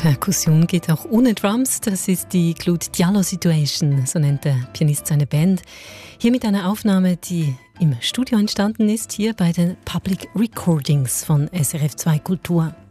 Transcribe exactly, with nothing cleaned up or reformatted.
Perkussion geht auch ohne Drums. Das ist die Claude Diallo Situation, so nennt der Pianist seine Band. Hier mit einer Aufnahme, die im Studio entstanden ist, hier bei den Public Recordings von S R F zwei Kultur.